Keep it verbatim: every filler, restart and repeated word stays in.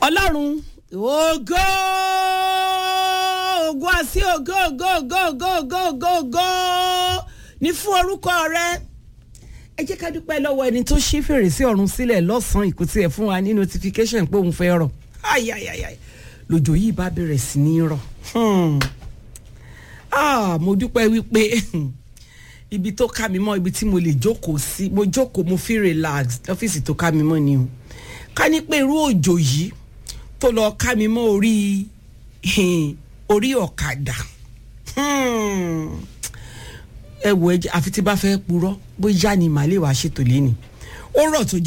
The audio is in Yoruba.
ọlọ́run ògo ògo àti ògo ògo ògo ògo ògo ògo ògo ní fún orúkọ rẹ. ẹ jẹ́ ká dúpẹ́ lọ́wọ́ ẹni tó ṣí fèrèsé ọ̀run sílẹ̀ lọ́sàn-án ìkùtì ẹ̀ fún wa ní notification pé òun fẹ́ rọ̀ ayayayay lójó yìí bá bẹ̀rẹ̀ sí ní rọ̀. ah mo dúpẹ́ wípé ibi tó ká mi mọ́ ibi tí mo lè jókòó sí mo jókòó mo fi relax ọ́fíìsì tó ká mi mọ́ ni o ká ní pé irú òjò yìí tó lọ ká mi mọ́ orí orí ọ̀kadà ẹ wò ẹ àfi tí bá fẹ́ purọ́ bóyá ni màá lè wá ṣètò lẹ́ni ó rọ̀ tó